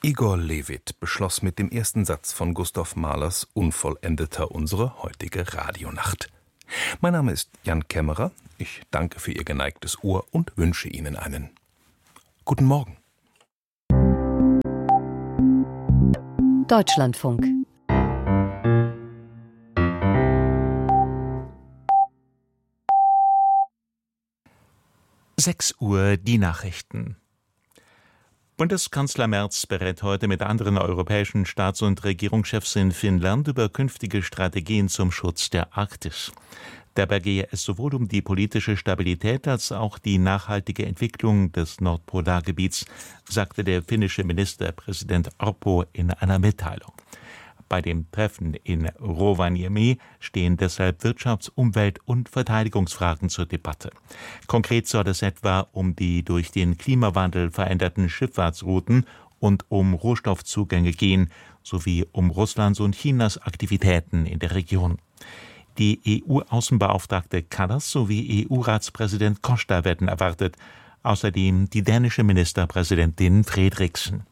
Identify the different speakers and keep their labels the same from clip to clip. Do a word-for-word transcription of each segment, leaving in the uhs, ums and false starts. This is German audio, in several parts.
Speaker 1: Igor Levit beschloss mit dem ersten Satz von Gustav Mahlers Unvollendeter unsere heutige Radionacht. Mein Name ist Jan Kämmerer. Ich danke für Ihr geneigtes Ohr und wünsche Ihnen einen guten Morgen.
Speaker 2: Deutschlandfunk.
Speaker 3: sechs Uhr die Nachrichten. Bundeskanzler Merz berät heute mit anderen europäischen Staats- und Regierungschefs in Finnland über künftige Strategien zum Schutz der Arktis. Dabei gehe es sowohl um die politische Stabilität als auch die nachhaltige Entwicklung des Nordpolargebiets, sagte der finnische Ministerpräsident Orpo in einer Mitteilung. Bei dem Treffen in Rovaniemi stehen deshalb Wirtschafts-, Umwelt- und Verteidigungsfragen zur Debatte. Konkret soll es etwa um die durch den Klimawandel veränderten Schifffahrtsrouten und um Rohstoffzugänge gehen, sowie um Russlands und Chinas Aktivitäten in der Region. Die E U-Außenbeauftragte Kallas sowie E U-Ratspräsident Costa werden erwartet, außerdem die dänische Ministerpräsidentin Frederiksen.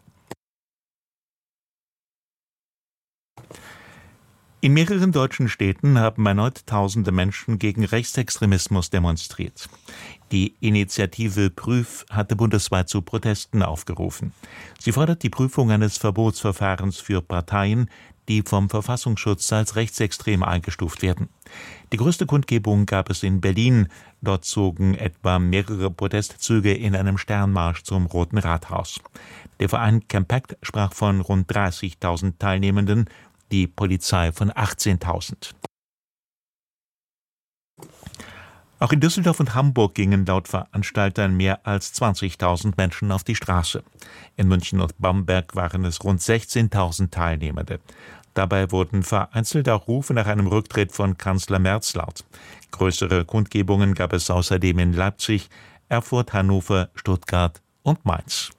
Speaker 3: In mehreren deutschen Städten haben erneut tausende Menschen gegen Rechtsextremismus demonstriert. Die Initiative Prüf hatte bundesweit zu Protesten aufgerufen. Sie fordert die Prüfung eines Verbotsverfahrens für Parteien, die vom Verfassungsschutz als rechtsextrem eingestuft werden. Die größte Kundgebung gab es in Berlin. Dort zogen etwa mehrere Protestzüge in einem Sternmarsch zum Roten Rathaus. Der Verein Campact sprach von rund dreißigtausend Teilnehmenden, die Polizei von achtzehntausend. Auch in Düsseldorf und Hamburg gingen laut Veranstaltern mehr als zwanzigtausend Menschen auf die Straße. In München und Bamberg waren es rund sechzehntausend Teilnehmende. Dabei wurden vereinzelt auch Rufe nach einem Rücktritt von Kanzler Merz laut. Größere Kundgebungen gab es außerdem in Leipzig, Erfurt, Hannover, Stuttgart und Mainz.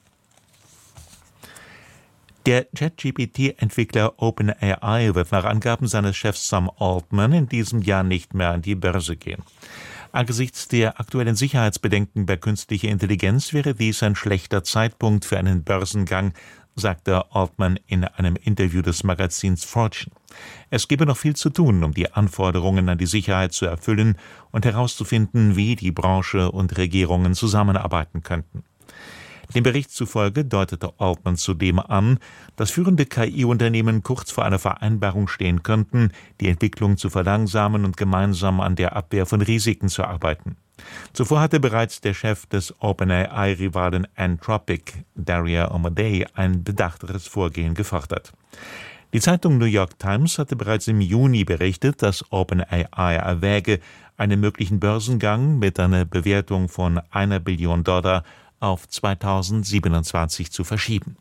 Speaker 3: Der Chat-G P T-Entwickler OpenAI wird nach Angaben seines Chefs Sam Altman in diesem Jahr nicht mehr an die Börse gehen. Angesichts der aktuellen Sicherheitsbedenken bei künstlicher Intelligenz wäre dies ein schlechter Zeitpunkt für einen Börsengang, sagte Altman in einem Interview des Magazins Fortune. Es gebe noch viel zu tun, um die Anforderungen an die Sicherheit zu erfüllen und herauszufinden, wie die Branche und Regierungen zusammenarbeiten könnten. Dem Bericht zufolge deutete Altman zudem an, dass führende K I-Unternehmen kurz vor einer Vereinbarung stehen könnten, die Entwicklung zu verlangsamen und gemeinsam an der Abwehr von Risiken zu arbeiten. Zuvor hatte bereits der Chef des OpenAI-Rivalen Anthropic, Daria Amodei, ein bedachteres Vorgehen gefordert. Die Zeitung New York Times hatte bereits im Juni berichtet, dass OpenAI erwäge, einen möglichen Börsengang mit einer Bewertung von einer Billion Dollar auf zweitausendsiebenundzwanzig zu verschieben.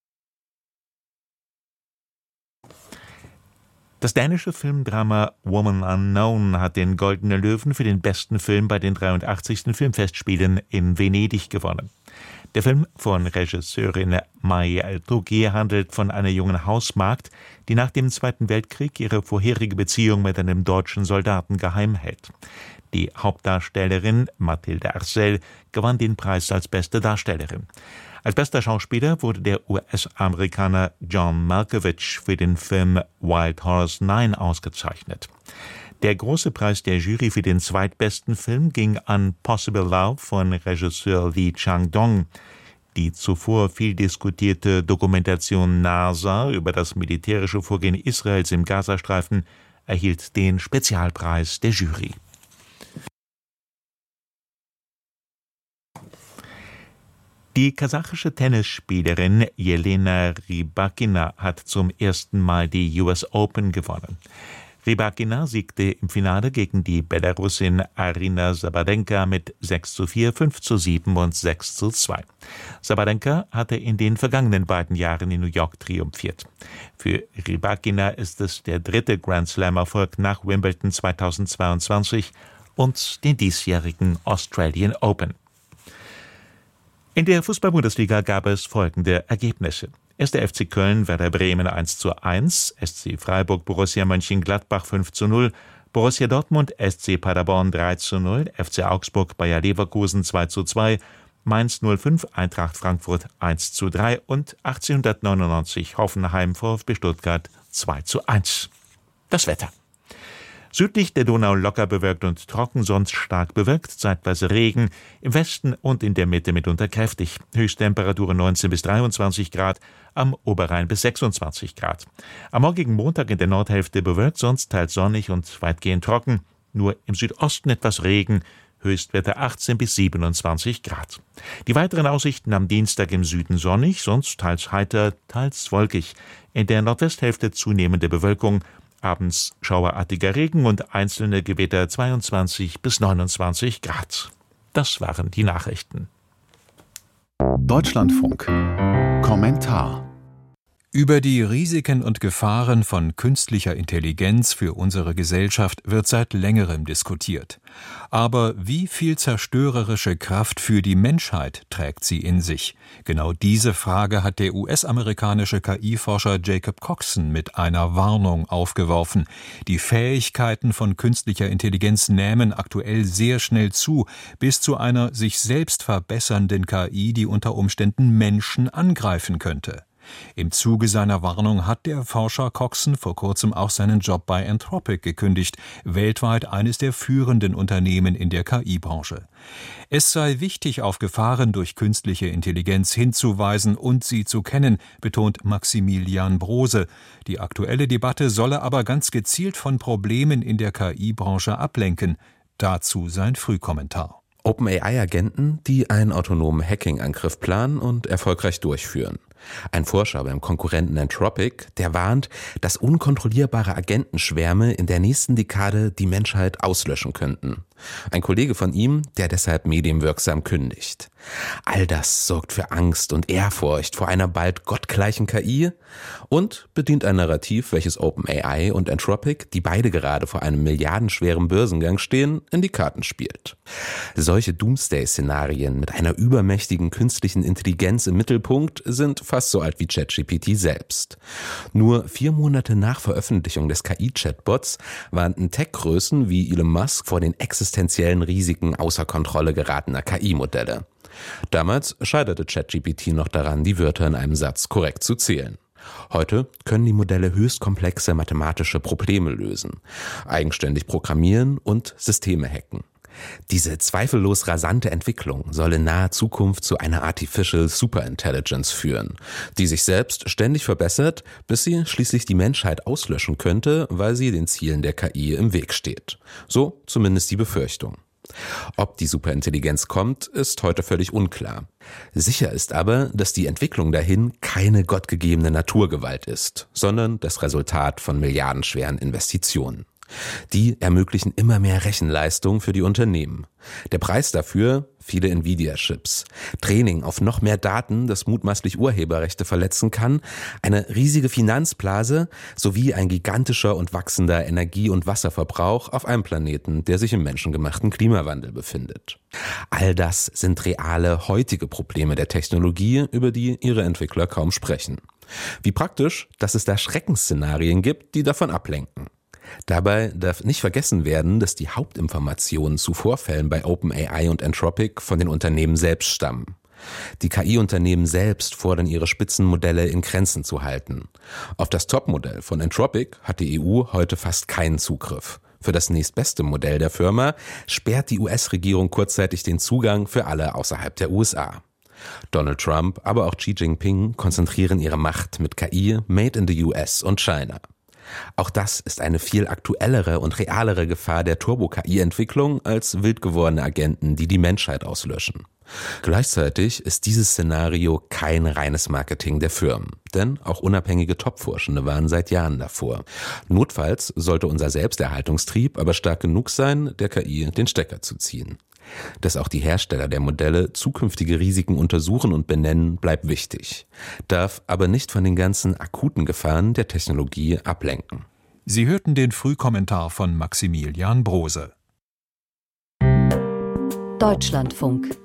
Speaker 3: Das dänische Filmdrama Woman Unknown hat den Goldenen Löwen für den besten Film bei den dreiundachtzigsten Filmfestspielen in Venedig gewonnen. Der Film von Regisseurin Mai Eltogi handelt von einer jungen Hausmagd, die nach dem Zweiten Weltkrieg ihre vorherige Beziehung mit einem deutschen Soldaten geheim hält. Die Hauptdarstellerin Mathilde Arcel gewann den Preis als beste Darstellerin. Als bester Schauspieler wurde der U S-Amerikaner John Malkovich für den Film Wild Horse neun ausgezeichnet. Der große Preis der Jury für den zweitbesten Film ging an Possible Love von Regisseur Lee Chang-dong. Die zuvor viel diskutierte Dokumentation NASA über das militärische Vorgehen Israels im Gazastreifen erhielt den Spezialpreis der Jury. Die kasachische Tennisspielerin Jelena Rybakina hat zum ersten Mal die U S Open gewonnen. Rybakina siegte im Finale gegen die Belarusin Arina Sabalenka mit sechs zu vier, fünf zu sieben und sechs zu zwei. Sabalenka hatte in den vergangenen beiden Jahren in New York triumphiert. Für Rybakina ist es der dritte Grand-Slam-Erfolg nach Wimbledon zweitausendzweiundzwanzig und den diesjährigen Australian Open. In der Fußball-Bundesliga gab es folgende Ergebnisse. erster F C Köln, Werder Bremen eins zu eins, S C Freiburg, Borussia Mönchengladbach fünf zu null, Borussia Dortmund, S C Paderborn drei zu null, F C Augsburg, Bayer Leverkusen zwei zu zwei, Mainz null fünf, Eintracht Frankfurt eins zu drei und achtzehnhundertneunundneunzig Hoffenheim VfB Stuttgart zwei zu eins. Das Wetter. Südlich der Donau locker bewölkt und trocken, sonst stark bewölkt, zeitweise Regen, im Westen und in der Mitte mitunter kräftig. Höchsttemperatur neunzehn bis dreiundzwanzig Grad, am Oberrhein bis sechsundzwanzig Grad. Am morgigen Montag in der Nordhälfte bewölkt, sonst teils sonnig und weitgehend trocken, nur im Südosten etwas Regen, Höchstwerte achtzehn bis siebenundzwanzig Grad. Die weiteren Aussichten am Dienstag im Süden sonnig, sonst teils heiter, teils wolkig. In der Nordwesthälfte zunehmende Bewölkung, abends schauerartiger Regen und einzelne Gewitter zweiundzwanzig bis neunundzwanzig Grad. Das waren die Nachrichten.
Speaker 2: Deutschlandfunk. Kommentar.
Speaker 4: Über die Risiken und Gefahren von künstlicher Intelligenz für unsere Gesellschaft wird seit längerem diskutiert. Aber wie viel zerstörerische Kraft für die Menschheit trägt sie in sich? Genau diese Frage hat der U S-amerikanische K I-Forscher Jacob Coxon mit einer Warnung aufgeworfen. Die Fähigkeiten von künstlicher Intelligenz nehmen aktuell sehr schnell zu, bis zu einer sich selbst verbessernden K I, die unter Umständen Menschen angreifen könnte. Im Zuge seiner Warnung hat der Forscher Coxon vor kurzem auch seinen Job bei Anthropic gekündigt, weltweit eines der führenden Unternehmen in der K I-Branche. Es sei wichtig, auf Gefahren durch künstliche Intelligenz hinzuweisen und sie zu kennen, betont Maximilian Brose. Die aktuelle Debatte solle aber ganz gezielt von Problemen in der K I-Branche ablenken. Dazu sein Frühkommentar.
Speaker 5: OpenAI-Agenten, die einen autonomen Hacking-Angriff planen und erfolgreich durchführen. Ein Forscher beim Konkurrenten Anthropic, der warnt, dass unkontrollierbare Agentenschwärme in der nächsten Dekade die Menschheit auslöschen könnten. Ein Kollege von ihm, der deshalb medienwirksam kündigt. All das sorgt für Angst und Ehrfurcht vor einer bald gottgleichen K I und bedient ein Narrativ, welches OpenAI und Anthropic, die beide gerade vor einem milliardenschweren Börsengang stehen, in die Karten spielt. Solche Doomsday-Szenarien mit einer übermächtigen künstlichen Intelligenz im Mittelpunkt sind fast so alt wie ChatGPT selbst. Nur vier Monate nach Veröffentlichung des K I-Chatbots warnten Tech-Größen wie Elon Musk vor den existenziellen Risiken außer Kontrolle geratener K I-Modelle. Damals scheiterte ChatGPT noch daran, die Wörter in einem Satz korrekt zu zählen. Heute können die Modelle höchst komplexe mathematische Probleme lösen, eigenständig programmieren und Systeme hacken. Diese zweifellos rasante Entwicklung soll in naher Zukunft zu einer Artificial Superintelligence führen, die sich selbst ständig verbessert, bis sie schließlich die Menschheit auslöschen könnte, weil sie den Zielen der K I im Weg steht. So zumindest die Befürchtung. Ob die Superintelligenz kommt, ist heute völlig unklar. Sicher ist aber, dass die Entwicklung dahin keine gottgegebene Naturgewalt ist, sondern das Resultat von milliardenschweren Investitionen. Die ermöglichen immer mehr Rechenleistung für die Unternehmen. Der Preis dafür? Viele Nvidia-Chips. Training auf noch mehr Daten, das mutmaßlich Urheberrechte verletzen kann, eine riesige Finanzblase sowie ein gigantischer und wachsender Energie- und Wasserverbrauch auf einem Planeten, der sich im menschengemachten Klimawandel befindet. All das sind reale, heutige Probleme der Technologie, über die ihre Entwickler kaum sprechen. Wie praktisch, dass es da Schreckensszenarien gibt, die davon ablenken. Dabei darf nicht vergessen werden, dass die Hauptinformationen zu Vorfällen bei OpenAI und Anthropic von den Unternehmen selbst stammen. Die K I-Unternehmen selbst fordern ihre Spitzenmodelle in Grenzen zu halten. Auf das Topmodell von Anthropic hat die E U heute fast keinen Zugriff. Für das nächstbeste Modell der Firma sperrt die U S-Regierung kurzzeitig den Zugang für alle außerhalb der U S A. Donald Trump, aber auch Xi Jinping konzentrieren ihre Macht mit K I made in the U S und China. Auch das ist eine viel aktuellere und realere Gefahr der Turbo-K I-Entwicklung als wild gewordene Agenten, die die Menschheit auslöschen. Gleichzeitig ist dieses Szenario kein reines Marketing der Firmen, denn auch unabhängige Top-Forschende waren seit Jahren davor. Notfalls sollte unser Selbsterhaltungstrieb aber stark genug sein, der K I den Stecker zu ziehen. Dass auch die Hersteller der Modelle zukünftige Risiken untersuchen und benennen, bleibt wichtig, darf aber nicht von den ganzen akuten Gefahren der Technologie ablenken.
Speaker 4: Sie hörten den Frühkommentar von Maximilian Brose.
Speaker 6: Deutschlandfunk.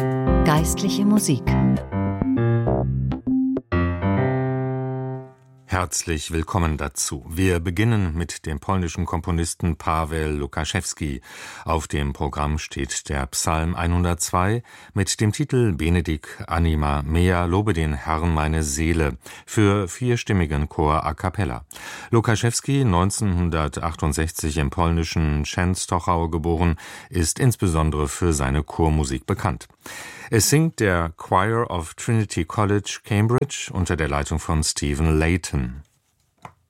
Speaker 6: Geistliche Musik.
Speaker 7: Herzlich willkommen dazu. Wir beginnen mit dem polnischen Komponisten Paweł Lukaszewski. Auf dem Programm steht der Psalm hundertzwei mit dem Titel Benedic anima mea, lobe den Herrn meine Seele, für vierstimmigen Chor a cappella. Lukaszewski, neunzehnhundertachtundsechzig im polnischen Częstochow geboren, ist insbesondere für seine Chormusik bekannt. Es singt der Choir of Trinity College, Cambridge, unter der Leitung von Stephen Layton.